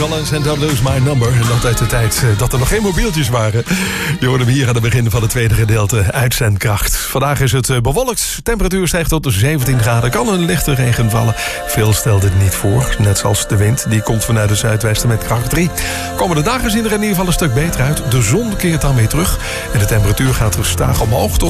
Collins en Don't Lose My Number. En dat uit de tijd dat er nog geen mobieltjes waren. Je hoorde hem hier aan het begin van het tweede gedeelte uitzendkracht. Vandaag is het bewolkt. Temperatuur stijgt tot de 17 graden. Kan een lichte regen vallen. Veel stelt dit niet voor. Net zoals de wind. Die komt vanuit het zuidwesten met kracht 3. Komende dagen zien er in ieder geval een stuk beter uit. De zon keert dan weer terug. En de temperatuur gaat gestaag omhoog tot